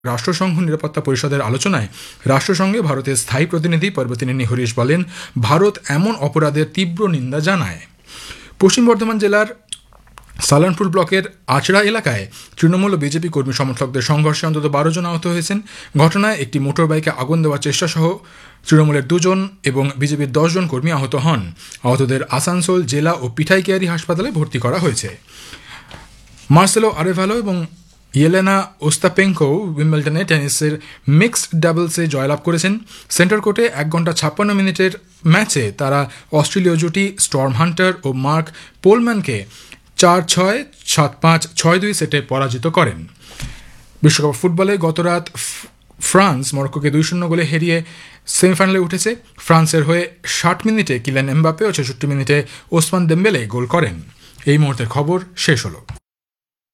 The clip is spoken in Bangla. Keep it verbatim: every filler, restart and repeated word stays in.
রাষ্ট্রসংঘ নিরাপত্তা পরিষদের আলোচনায় রাষ্ট্রসংঘে ভারতের স্থায়ী প্রতিনিধি পর্বতিনেনি হরিশ বলেন, ভারত এমন অপরাধের তীব্র নিন্দা জানায়। পশ্চিম বর্ধমান জেলার সালানপুর ব্লকের আচড়া এলাকায় তৃণমূল ও বিজেপি কর্মী সমর্থকদের সংঘর্ষে অন্তত বারো জন আহত হয়েছেন। ঘটনায় একটি মোটর বাইকে আগুন দেওয়ার চেষ্টা সহ তৃণমূলের দুজন এবং বিজেপির দশ জন কর্মী আহত হন। আহতদের আসানসোল জেলা ও পিঠাইকেয়ারি হাসপাতালে ভর্তি করা হয়েছে। মার্সেলো আরেভালো এবং ইয়েলেনা ওস্তাপেঙ্কো উইম্বলডনে টেনিসের মিক্সড ডাবলসে জয়লাভ করেছেন। সেন্টার কোর্টে এক ঘন্টা ছাপ্পান্ন মিনিটের ম্যাচে তারা অস্ট্রেলীয় জুটি স্টর্ম হান্টার ও মার্ক পোলম্যানকে চার ছয় সাত পাঁচ ছয় দুই সেটে পরাজিত করেন। বিশ্বকাপ ফুটবলে গতরাত ফ্রান্স মরক্কোকে দুই শূন্য গোলে হারিয়ে সেমিফাইনালে উঠেছে। ফ্রান্সের হয়ে ষাট মিনিটে কিলিয়ান এমবাপ্পে ও ছেষট্টি মিনিটে ওসমান দেম্বেলে গোল করেন। এই মুহূর্তের খবর শেষ হলো।